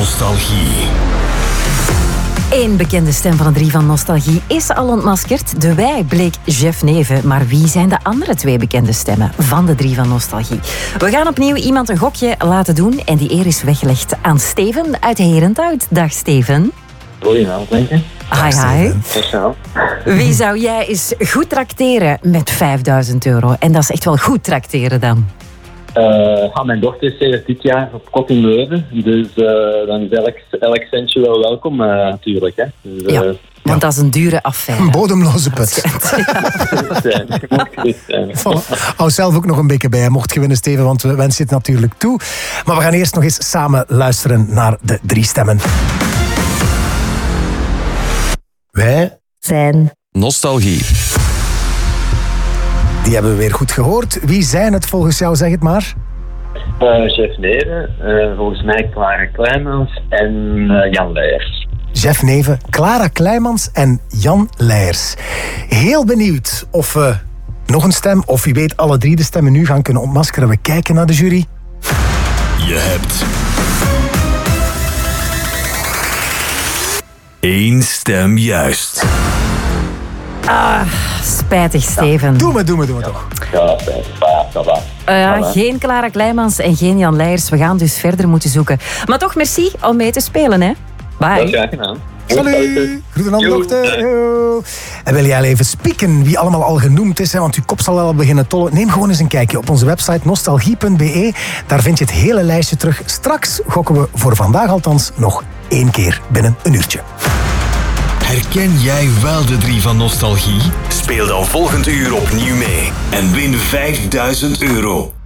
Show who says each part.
Speaker 1: Nostalgie.
Speaker 2: Eén bekende stem van de 3 van Nostalgie is al ontmaskerd. De wij bleek Jeff Neven. Maar wie zijn de andere 2 bekende stemmen van de 3 van Nostalgie? We gaan opnieuw iemand een gokje laten doen. En die eer is weggelegd aan Steven uit Herenthout. Dag Steven.
Speaker 3: Goedenavond, denk ik.
Speaker 2: Hi. Wie zou jij eens goed trakteren met €5.000? En dat is echt wel goed trakteren dan.
Speaker 3: Mijn dochter is sinds dit jaar op kop in Leuven. Dus dan is elk centje wel welkom natuurlijk. Hè. Dus,
Speaker 2: ja, want dat is een dure affaire.
Speaker 4: Een bodemloze put. Hou zelf ook nog een beetje bij. Mocht je winnen, Steven, want we wensen het natuurlijk toe. Maar we gaan eerst nog eens samen luisteren naar de 3 stemmen. Wij
Speaker 2: zijn
Speaker 1: Nostalgie.
Speaker 4: Die hebben we weer goed gehoord. Wie zijn het volgens jou, zeg het maar?
Speaker 3: Jeff Neven, volgens mij Clara Kleimans en Jan Leijers.
Speaker 4: Jeff Neven, Clara Kleimans en Jan Leijers. Heel benieuwd of we nog een stem, of wie weet alle 3 de stemmen nu gaan kunnen ontmaskeren. We kijken naar de jury.
Speaker 1: Je hebt 1 stem juist.
Speaker 2: Spijtig, Steven.
Speaker 4: Doe me toch.
Speaker 3: Ja, spijtig.
Speaker 2: Geen Clara Kleimans en geen Jan Leijers. We gaan dus verder moeten zoeken. Maar toch, merci om mee te spelen, hè. Bye.
Speaker 3: Dat is graag gedaan.
Speaker 4: Salut. Groeten aan de dochter. Yo. En wil jij al even spieken wie allemaal al genoemd is, hè, want uw kop zal wel beginnen tollen. Neem gewoon eens een kijkje op onze website nostalgie.be. Daar vind je het hele lijstje terug. Straks gokken we voor vandaag althans nog 1 keer binnen een uurtje.
Speaker 1: Herken jij wel de 3 van Nostalgie? Speel dan volgend uur opnieuw mee en win €5.000.